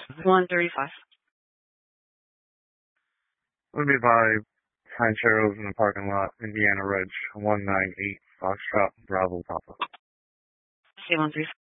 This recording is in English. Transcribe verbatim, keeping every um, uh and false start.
one thirty-five. Would be by Rancheros in the parking lot, Indiana Ridge, one nine eight Foxtrot Bravo Papa. C one three five.